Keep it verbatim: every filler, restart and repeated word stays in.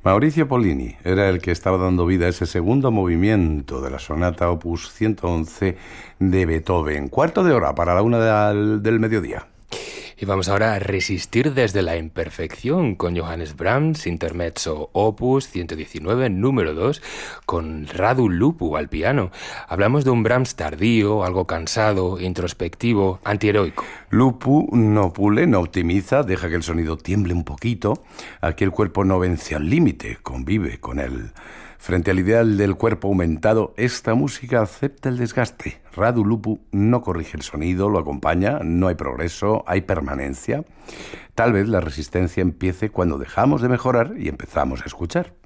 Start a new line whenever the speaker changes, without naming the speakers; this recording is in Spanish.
Mauricio Pollini era el que estaba dando vida a ese segundo movimiento de la sonata opus ciento once de Beethoven. Cuarto de hora para la una del, del mediodía.
Y vamos ahora a resistir desde la imperfección con Johannes Brahms, Intermezzo opus ciento diecinueve, número dos, con Radu Lupu al piano. Hablamos de un Brahms tardío, algo cansado, introspectivo, antiheroico.
Lupu no pule, no optimiza, deja que el sonido tiemble un poquito. Aquí el cuerpo no vence al límite, convive con él. Frente al ideal del cuerpo aumentado, esta música acepta el desgaste. Radu Lupu no corrige el sonido, lo acompaña, no hay progreso, hay permanencia. Tal vez la resistencia empiece cuando dejamos de mejorar y empezamos a escuchar.